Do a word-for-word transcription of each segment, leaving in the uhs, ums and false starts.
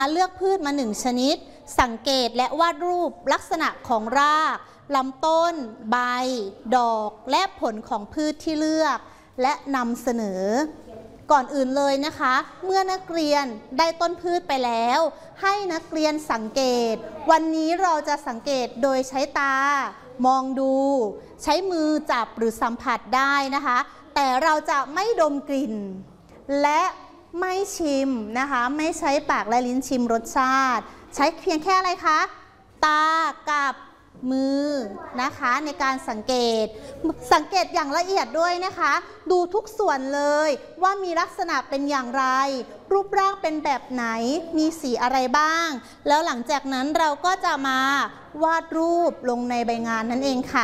เลือกพืชมาหนึ่งชนิดสังเกตและวาดรูปลักษณะของรากลำต้นใบดอกและผลของพืชที่เลือกและนำเสนอก่อนอื่นเลยนะคะเมื่อนักเรียนได้ต้นพืชไปแล้วให้นักเรียนสังเกตวันนี้เราจะสังเกตโดยใช้ตามองดูใช้มือจับหรือสัมผัสได้นะคะแต่เราจะไม่ดมกลิ่นและไม่ชิมนะคะไม่ใช้ปากและลิ้นชิมรสชาติใช้เพียงแค่อะไรคะตากับมือนะคะในการสังเกตสังเกตอย่างละเอียดด้วยนะคะดูทุกส่วนเลยว่ามีลักษณะเป็นอย่างไรรูปร่างเป็นแบบไหนมีสีอะไรบ้างแล้วหลังจากนั้นเราก็จะมาวาดรูปลงในใบงานนั่นเองค่ะ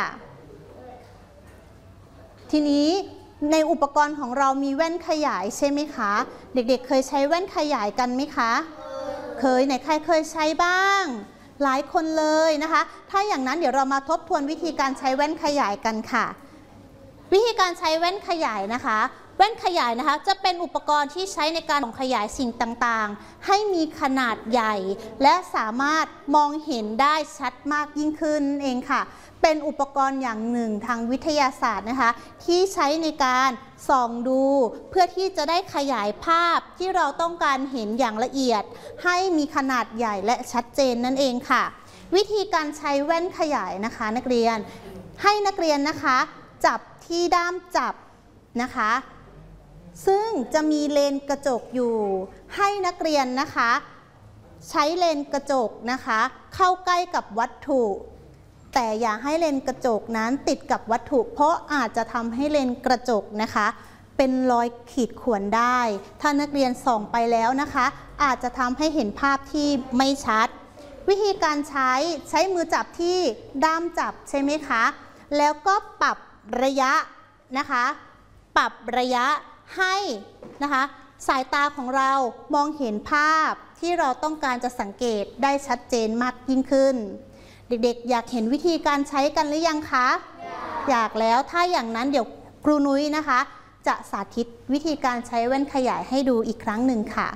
ทีนี้ในอุปกรณ์ของเรามีแว่นขยายใช่ไหมคะเด็กๆ เ, เคยใช้แว่นขยายกันไหมคะเคยไหนใครเคยใช้บ้างหลายคนเลยนะคะถ้าอย่างนั้นเดี๋ยวเรามาทบทวนวิธีการใช้แว่นขยายกันค่ะวิธีการใช้แว่นขยายนะคะแว่นขยายนะคะจะเป็นอุปกรณ์ที่ใช้ในการขยายสิ่งต่างๆให้มีขนาดใหญ่และสามารถมองเห็นได้ชัดมากยิ่งขึ้นเองค่ะเป็นอุปกรณ์อย่างหนึ่งทางวิทยาศาสตร์นะคะที่ใช้ในการส่องดูเพื่อที่จะได้ขยายภาพที่เราต้องการเห็นอย่างละเอียดให้มีขนาดใหญ่และชัดเจนนั่นเองค่ะวิธีการใช้แว่นขยายนะคะนักเรียนให้นักเรียนนะคะจับที่ด้ามจับนะคะซึ่งจะมีเลนกระจกอยู่ให้นักเรียนนะคะใช้เลนกระจกนะคะเข้าใกล้กับวัตถุแต่อย่าให้เลนกระจกนั้นติดกับวัตถุเพราะอาจจะทำให้เลนกระจกนะคะเป็นรอยขีดข่วนได้ถ้านักเรียนส่องไปแล้วนะคะอาจจะทำให้เห็นภาพที่ไม่ชัดวิธีการใช้ใช้มือจับที่ด้ามจับใช่ไหมคะแล้วก็ปรับระยะนะคะปรับระยะให้นะคะสายตาของเรามองเห็นภาพที่เราต้องการจะสังเกตได้ชัดเจนมากยิ่งขึ้นเด็กๆอยากเห็นวิธีการใช้กันหรือยังคะ อยากแล้วถ้าอย่างนั้นเดี๋ยวครูนุ้ยนะคะจะสาธิตวิธีการใช้แว่นขยายให้ดูอีกครั้งหนึ่งค่ะ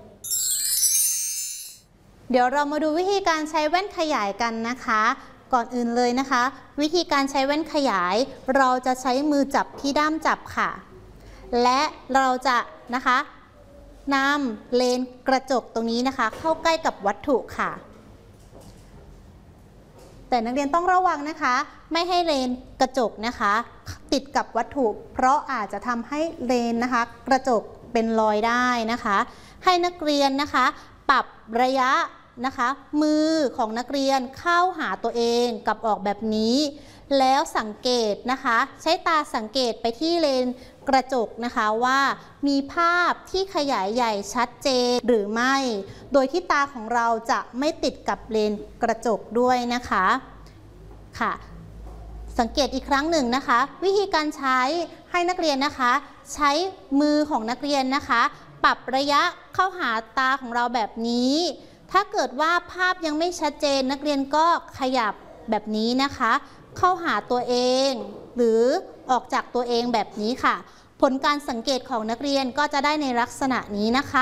เดี๋ยวเรามาดูวิธีการใช้แว่นขยายกันนะคะก่อนอื่นเลยนะคะวิธีการใช้แว่นขยายเราจะใช้มือจับที่ด้ามจับค่ะและเราจะนะคะนำเลนกระจกตรงนี้นะคะเข้าใกล้กับวัตถุค่ะแต่นักเรียนต้องระวังนะคะไม่ให้เลนกระจกนะคะติดกับวัตถุเพราะอาจจะทำให้เลนนะคะกระจกเป็นรอยได้นะคะให้นักเรียนนะคะปรับระยะนะคะมือของนักเรียนเข้าหาตัวเองกับออกแบบนี้แล้วสังเกตนะคะใช้ตาสังเกตไปที่เลนกระจกนะคะว่ามีภาพที่ขยายใหญ่ชัดเจนหรือไม่โดยที่ตาของเราจะไม่ติดกับเลนกระจกด้วยนะคะค่ะสังเกตอีกครั้งหนึ่งนะคะวิธีการใช้ให้นักเรียนนะคะใช้มือของนักเรียนนะคะปรับระยะเข้าหาตาของเราแบบนี้ถ้าเกิดว่าภาพยังไม่ชัดเจนนักเรียนก็ขยับแบบนี้นะคะเข้าหาตัวเองหรือออกจากตัวเองแบบนี้ค่ะผลการสังเกตของนักเรียนก็จะได้ในลักษณะนี้นะคะ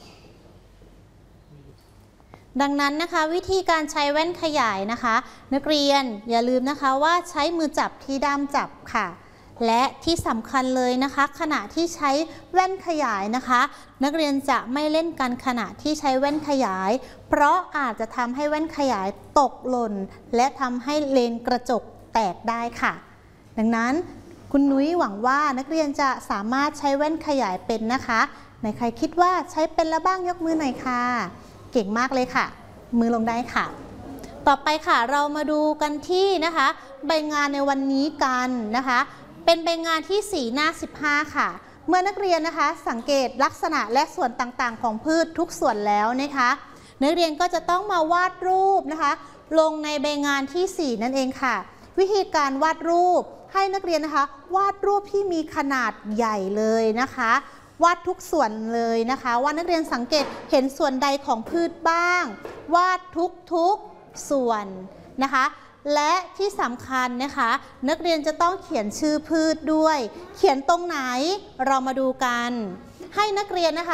ดังนั้นนะคะวิธีการใช้แว่นขยายนะคะนักเรียนอย่าลืมนะคะว่าใช้มือจับที่ด้ามจับค่ะและที่สำคัญเลยนะคะขณะที่ใช้แว่นขยายนะคะนักเรียนจะไม่เล่นกันขณะที่ใช้แว่นขยายเพราะอาจจะทำให้แว่นขยายตกหล่นและทำให้เลนกระจกแตกได้ค่ะดังนั้นคุณนุ้ยหวังว่านักเรียนจะสามารถใช้แว่นขยายเป็นนะคะไหนใครคิดว่าใช้เป็นแล้วบ้างยกมือหน่อยค่ะเก่งมากเลยค่ะมือลงได้ค่ะต่อไปค่ะเรามาดูกันที่นะคะใบงานในวันนี้กันนะคะเป็นใบงานที่สี่หน้าสิบห้าค่ะเมื่อนักเรียนนะคะสังเกตลักษณะและส่วนต่างๆของพืชทุกส่วนแล้วนะคะนักเรียนก็จะต้องมาวาดรูปนะคะลงในใบงานที่สี่นั่นเองค่ะวิธีการวาดรูปให้นักเรียนนะคะวาดรูปที่มีขนาดใหญ่เลยนะคะวาดทุกส่วนเลยนะคะว่านักเรียนสังเกตเห็นส่วนใดของพืชบ้างวาดทุกๆส่วนนะคะและที่สำคัญนะคะนักเรียนจะต้องเขียนชื่อพืชด้วยเขียนตรงไหนเรามาดูกันให้นักเรียนนะคะ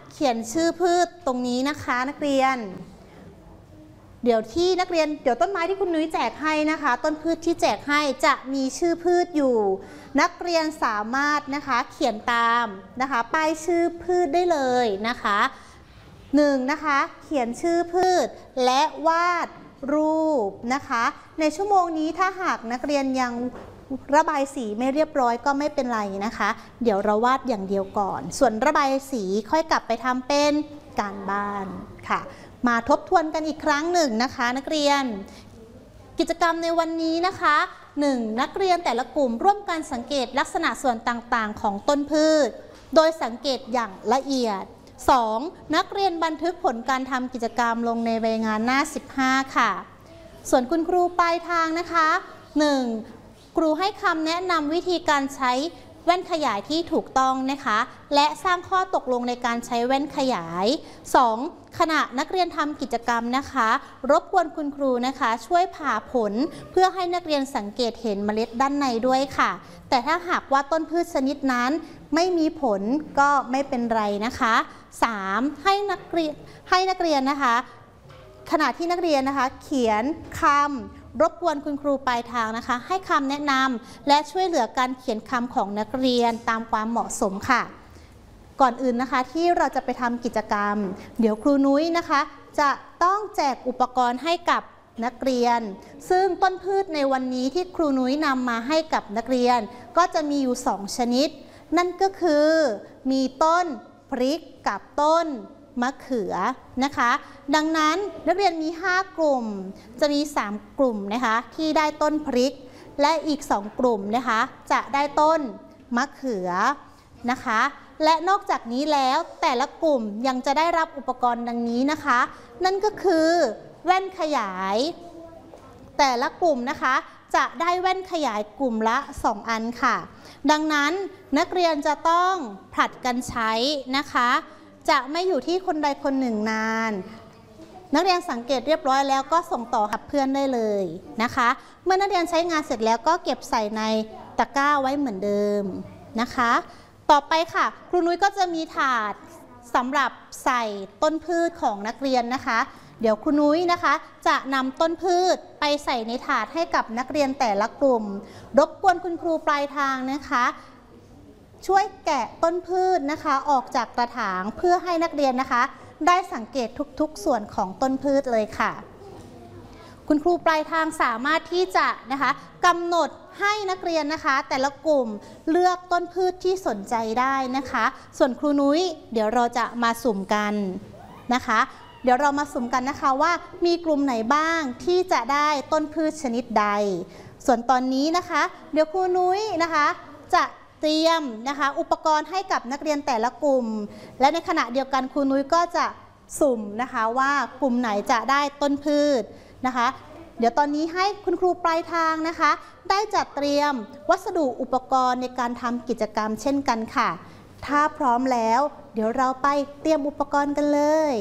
เขียนชื่อพืชตรงนี้นะคะนักเรียนเดี๋ยวที่นักเรียนเดี๋ยวต้นไม้ที่คุณนุ้ยแจกให้นะคะต้นพืชที่แจกให้จะมีชื่อพืชอยู่นักเรียนสามารถนะคะเขียนตามนะคะป้ายชื่อพืชได้เลยนะคะหนึ่งนะคะเขียนชื่อพืชและวาดรูปนะคะในชั่วโมงนี้ถ้าหากนักเรียนยังระบายสีไม่เรียบร้อยก็ไม่เป็นไรนะคะเดี๋ยวเราวาดอย่างเดียวก่อนส่วนระบายสีค่อยกลับไปทำเป็นการบ้านค่ะมาทบทวนกันอีกครั้งหนึ่งนะคะนักเรียนกิจกรรมในวันนี้นะคะหนึ่งนักเรียนแต่ละกลุ่มร่วมกันสังเกตลักษณะส่วนต่างๆของต้นพืชโดยสังเกตอย่างละเอียดสองนักเรียนบันทึกผลการทำกิจกรรมลงในใบงานหน้าสิบห้าค่ะส่วนคุณครูปลายทางนะคะหนึ่งครูให้คำแนะนำวิธีการใช้แว่นขยายที่ถูกต้องนะคะและสร้างข้อตกลงในการใช้แว่นขยายสองขณะนักเรียนทำกิจกรรมนะคะรบกวนคุณครูนะคะช่วยผ่าผลเพื่อให้นักเรียนสังเกตเห็นเมล็ดด้านในด้วยค่ะแต่ถ้าหากว่าต้นพืชชนิดนั้นไม่มีผลก็ไม่เป็นไรนะคะสามให้นักเรียนให้นักเรียนนะคะขณะที่นักเรียนนะคะเขียนคำรบกวนคุณครูปลายทางนะคะให้คำแนะนำและช่วยเหลือการเขียนคำของนักเรียนตามความเหมาะสมค่ะก่อนอื่นนะคะที่เราจะไปทำกิจกรรมเดี๋ยวครูนุ้ยนะคะจะต้องแจกอุปกรณ์ให้กับนักเรียนซึ่งต้นพืชในวันนี้ที่ครูนุ้ยนำมาให้กับนักเรียนก็จะมีอยู่สองชนิดนั่นก็คือมีต้นพริกกับต้นมะเขือนะคะดังนั้นนักเรียนมีห้ากลุ่มจะมีสามกลุ่มนะคะที่ได้ต้นพริกและอีกสองกลุ่มนะคะจะได้ต้นมะเขือนะคะและนอกจากนี้แล้วแต่ละกลุ่มยังจะได้รับอุปกรณ์ดังนี้นะคะนั่นก็คือแว่นขยายแต่ละกลุ่มนะคะจะได้แว่นขยายกลุ่มละสองอันค่ะดังนั้นนักเรียนจะต้องผลัดกันใช้นะคะจะไม่อยู่ที่คนใดคนหนึ่งนานนักเรียนสังเกตเรียบร้อยแล้วก็ส่งต่อกับเพื่อนได้เลยนะคะเมื่อนักเรียนใช้งานเสร็จแล้วก็เก็บใส่ในตะกร้าไว้เหมือนเดิมนะคะต่อไปค่ะครูนุ้ยก็จะมีถาดสำหรับใส่ต้นพืชของนักเรียนนะคะเดี๋ยวครูนุ้ยนะคะจะนำต้นพืชไปใส่ในถาดให้กับนักเรียนแต่ละกลุ่มรบกวนคุณครูปลายทางนะคะช่วยแกะต้นพืชนะคะออกจากกระถางเพื่อให้นักเรียนนะคะได้สังเกตทุกๆส่วนของต้นพืชเลยค่ะคุณครูปลายทางสามารถที่จะนะคะกำหนดให้นักเรียนนะคะแต่ละกลุ่มเลือกต้นพืชที่สนใจได้นะคะส่วนครูนุ้ยเดี๋ยวเราจะมาสุ่มกันนะคะเดี๋ยวเรามาสุ่มกันนะคะว่ามีกลุ่มไหนบ้างที่จะได้ต้นพืชชนิดใดส่วนตอนนี้นะคะเดี๋ยวครูนุ้ยนะคะจะเตรียมนะคะอุปกรณ์ให้กับนักเรียนแต่ละกลุ่มและในขณะเดียวกันครูนุ้ยก็จะสุ่มนะคะว่ากลุ่มไหนจะได้ต้นพืชนะคะเดี๋ยวตอนนี้ให้คุณครูปลายทางนะคะได้จัดเตรียมวัสดุอุปกรณ์ในการทำกิจกรรมเช่นกันค่ะถ้าพร้อมแล้วเดี๋ยวเราไปเตรียมอุปกรณ์กันเลย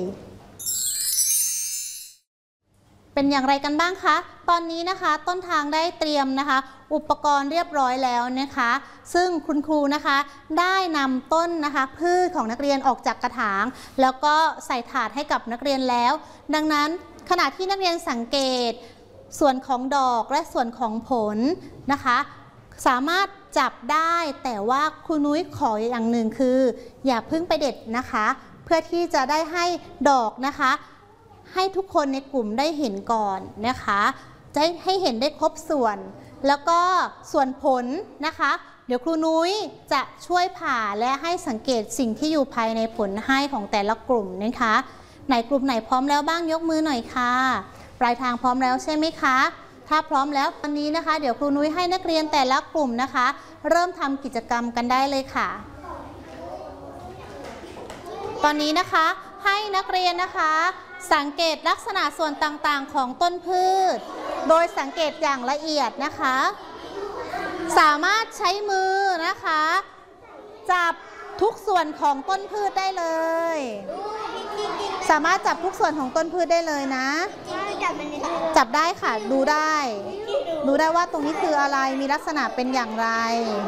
เป็นอย่างไรกันบ้างคะตอนนี้นะคะต้นทางได้เตรียมนะคะอุปกรณ์เรียบร้อยแล้วนะคะซึ่งคุณครูนะคะได้นำต้นนะคะพืชของนักเรียนออกจากกระถางแล้วก็ใส่ถาดให้กับนักเรียนแล้วดังนั้นขณะที่นักเรียนสังเกตส่วนของดอกและส่วนของผลนะคะสามารถจับได้แต่ว่าครูนุ้ยขออย่างหนึ่งคืออย่าเพิ่งไปเด็ดนะคะเพื่อที่จะได้ให้ดอกนะคะให้ทุกคนในกลุ่มได้เห็นก่อนนะคะจะให้เห็นได้ครบส่วนแล้วก็ส่วนผลนะคะเดี๋ยวครูนุ้ยจะช่วยผ่าและให้สังเกตสิ่งที่อยู่ภายในผลให้ของแต่ละกลุ่มนะคะไหนกลุ่มไหนพร้อมแล้วบ้างยกมือหน่อยค่ะปลายทางพร้อมแล้วใช่ไหมคะถ้าพร้อมแล้วตอนนี้นะคะเดี๋ยวครูนุ้ยให้นักเรียนแต่ละกลุ่มนะคะเริ่มทำกิจกรรมกันได้เลยค่ะตอนนี้นะคะให้นักเรียนนะคะสังเกตลักษณะส่วนต่างๆของต้นพืชโดยสังเกตอย่างละเอียดนะคะสามารถใช้มือนะคะจับทุกส่วนของต้นพืชได้เลยสามารถจับทุกส่วนของต้นพืชได้เลยนะจับได้ค่ะดูได้ดูได้ว่าตรงนี้คืออะไรมีลักษณะเป็นอย่างไร